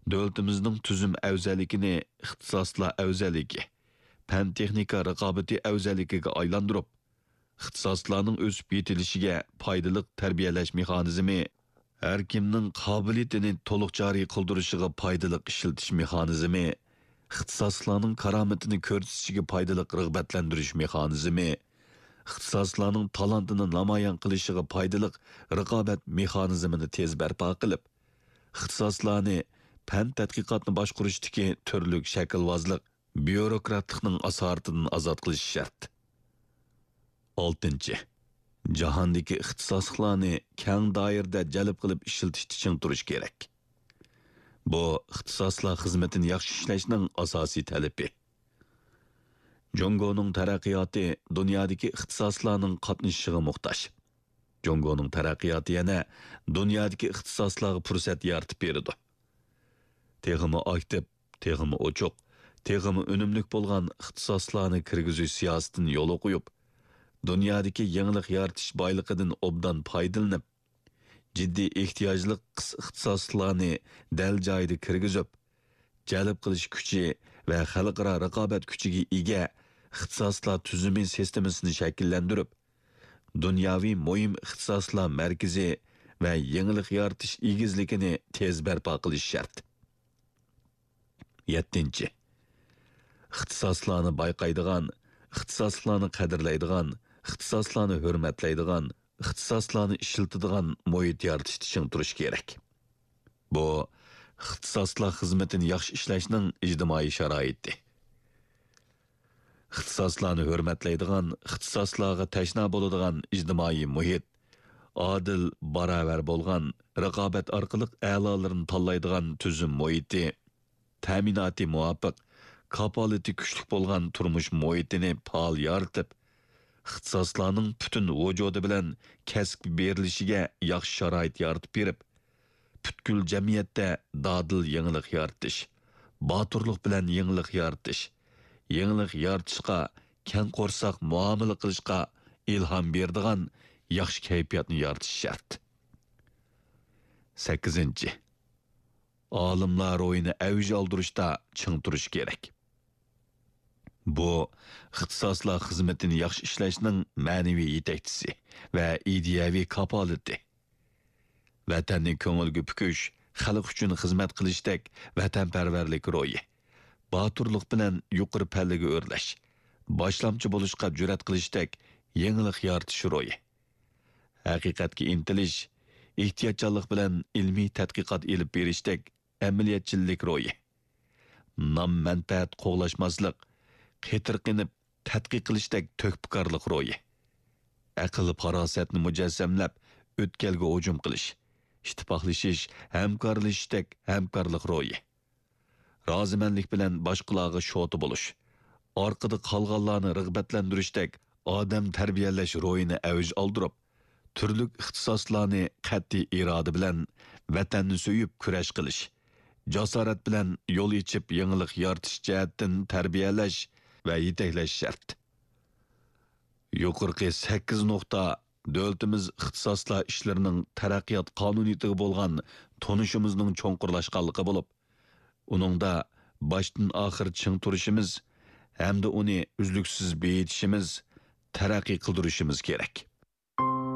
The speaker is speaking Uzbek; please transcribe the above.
Dövlətimizning tüzüm əvzəligini ixtisaslar əvzəligi, fən texnika rəqabəti əvzəligiga aylandırıb, ixtisaslarning o'sib yetilishiga foydali tarbiyalash mexanizmi, har kimning qobiliyatini to'liq joriy qildirishiga foydali ishlatish mexanizmi, ixtisoslarning karomatini ko'rsatishiga foydali rag'batlantirish mexanizmi, ixtisoslarning talantini namoyon qilishiga foydali raqobat mexanizmini tez barpo qilib, ixtisoslarni fan tadqiqotni boshqarishdagi turli shaklvozlik, byurokratlikning asoratidan ozod qilish shart. 6. Jahondagi ixtisoslarni keng doirada jalb qilib ishlatishni chingtirish kerak. Bu ixtisoslar xizmatini yaxshi ishlashning asosiy talabi. Jongoning taraqqiyoti dunyodagi ixtisoslarning qatnashishiga muhtoj. Jongoning taraqqiyoti yana dunyodagi ixtisoslarga fursat yaratib beradi. Texmi aktiv, texmi ochiq, texmi unumli bo'lgan ixtisoslarni kirgizish siyosatini yo'l qo'yib, dunyodagi yangilik yaratish boyligidan obdan foydalanib, jiddiy ehtiyojli ixtisoslarni dal joyida kirgizib, jalb qilish kuchi va xalqaro raqobat kuchiga ega ixtisoslar tuzumi sistemasini shakllantirib, dunyoviy muhim ixtisoslar markazi va yangilik yaratish egizligini tez barpo qilish shart. 7. İxtisoslarni bayqaydigan, ixtisoslarni qadrlaydigan, ixtisoslarni hurmatlaydigan, ixtisoslarni ishlatadigan muhit yaratishni chingtirish kerak. Bu ixtisoslar xizmatini yaxshi ishlashning ijtimoiy sharoiti. İxtisoslarni hurmatlaydigan, ixtisoslarga tashna bo'ladigan ijtimoiy muhit, adil, baravar bo'lgan, raqobat orqali a'lolarni tanlaydigan tuzum muhiti, ta'minoti muvofiq, kapolati kuchli bo'lgan turmush muhitini faol yaratib, ixtisoslarning butun vujudi bilan kasb berilishiga yaxshi sharoit yaratib berib, butkul jamiyatda dodil yangilik yaratish, boturlik bilan yangilik yaratish, yangilik yaratishga, keng qo'rsoq muomala qilishga ilhom beradigan yaxshi kayfiyatni yaratish shart. 8. Olimlar o'yini avj oldirishda ching turish kerak. Bu ixtisoslar xizmatini yaxshi ishlashning ma'naviy yetakchisi va ideyaviy kapolati. Vatanni ko'ngilga pukish, xalq uchun xizmat qilishdek vatanparvarlik ro'yi, boturlik bilan yuqori pallaga o'rlash, boshlamchi bo'lishga jur'at qilishdek yangilik yaratish ro'yi, haqiqatga intilish, ehtiyotchanlik bilan ilmiy tadqiqot elib berishdek amaliyatchilik ro'yi, nom manfaat qo'g'lashmaslik, qetirqinib tadqiq qilishdek to'kpikorlik ro'yi, aql farosatni mujassamlab o'tkalga hujum qilish, ittifoqlashish, hamkorlashishdek hamkorlik ro'yi, rozimanlik bilan boshqalarga sho'ti bo'lish, orqada qolganlarni rag'batlantirishdek odam tarbiyalash ro'yini avj oldirib, turli ixtisoslarni qat'iy iroda bilan vatanni so'yib kurash qilish, jasorat bilan yo'l yechib yangilik yaratish jihatdan tarbiyalash va yetaklash shart. Yuqorqi 8 nuqta davlatimiz ixtisoslar ishlarining taraqqiyot qonuniyatiga bo'lgan tonishimizning cho'nqurlashganligi bo'lib, uningda boshdan oxir ching turishimiz hamda uni uzluksiz beyitishimiz, taraqqiy qildirishimiz kerak.